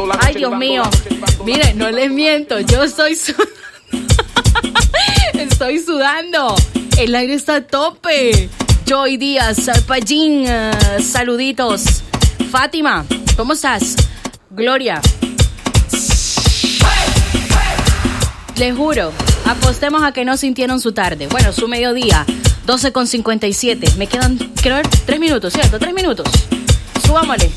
Ay, Dios mío. Mire, no les miento, yo estoy estoy sudando. El aire está a tope. Joy Díaz, Sarpallín, saluditos. Fátima, ¿cómo estás? Gloria. Les juro, apostemos a que no sintieron su tarde. Bueno, su mediodía, 12:57. Me quedan, creo, 3 minutos, ¿cierto? 3 minutos. Subámosle.